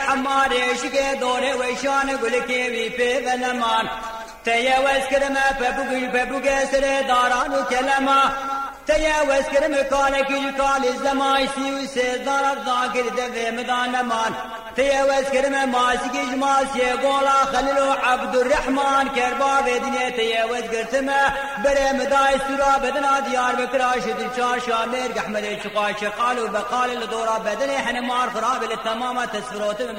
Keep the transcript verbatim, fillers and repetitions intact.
حمار عشق دور وشان قل كيوي في ظلمان تجاوز كرمه فبقي فبقي سر داران وكلمه تجاوز كرمه قال كل قال الزمان سيو سيدار الذاكر دفي مدان مان تجاوز كرمه ماسك جمال سيقولا خللو عبد الرحمن كربا بدنيا تجاوز كرتمه بري مداي سرا بدنا ديار بكراش دشار شامير احمد الشقاش قالوا بقال الدورة بدني حنا مار خراب للتمام تسفروت